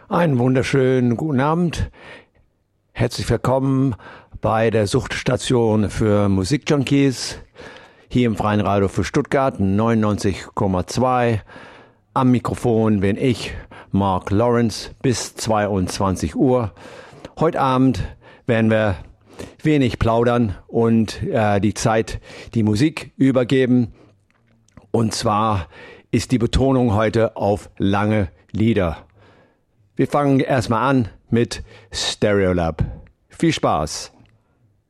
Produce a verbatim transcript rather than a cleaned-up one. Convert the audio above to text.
Einen wunderschönen guten Abend. Herzlich willkommen bei der Suchtstation für Musikjunkies. Hier im Freien Radio für Stuttgart neunundneunzig Komma zwei. Am Mikrofon bin ich, Mark Lawrence, bis zweiundzwanzig Uhr. Heute Abend werden wir wenig plaudern und äh, die Zeit, die Musik übergeben. Und zwar ist die Betonung heute auf lange Lieder. Wir fangen erstmal an mit Stereolab. Viel Spaß!